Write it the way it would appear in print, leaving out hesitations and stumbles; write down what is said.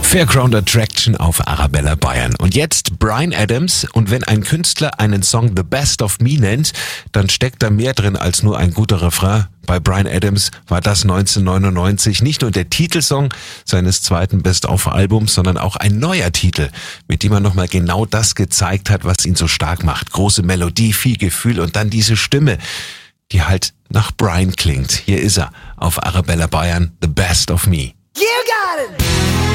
Fairground Attraction auf Arabella Bayern. Und jetzt Bryan Adams. Und wenn ein Künstler einen Song The Best of Me nennt, dann steckt da mehr drin als nur ein guter Refrain. Bei Bryan Adams war das 1999 nicht nur der Titelsong seines zweiten Best-of-Albums, sondern auch ein neuer Titel, mit dem er nochmal genau das gezeigt hat, was ihn so stark macht. Große Melodie, viel Gefühl und dann diese Stimme, die halt nach Bryan klingt. Hier ist er auf Arabella Bayern, The Best of Me.